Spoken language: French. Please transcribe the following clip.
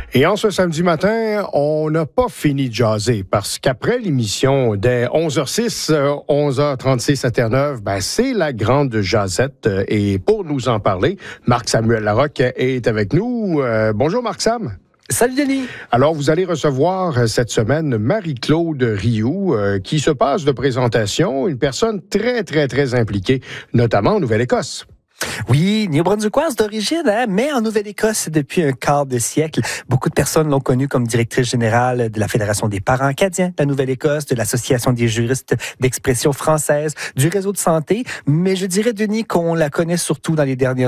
Et en ce samedi matin, on n'a pas fini de jaser parce qu'après l'émission dès 11h06, 11h36 à Terre-Neuve, c'est la grande jasette. Et pour nous en parler, Marc-Samuel Larocque est avec nous. Bonjour Marc-Sam. Salut Denis. Alors, vous allez recevoir cette semaine Marie-Claude Rioux, qui se passe de présentation, une personne très, très, très impliquée, notamment en Nouvelle-Écosse. Oui, néo-brunswickoise d'origine, mais en Nouvelle-Écosse depuis un quart de siècle. Beaucoup de personnes l'ont connue comme directrice générale de la Fédération des parents acadiens de la Nouvelle-Écosse, de l'Association des juristes d'expression française, du réseau de santé. Mais je dirais, Denis, qu'on la connaît surtout dans les dernières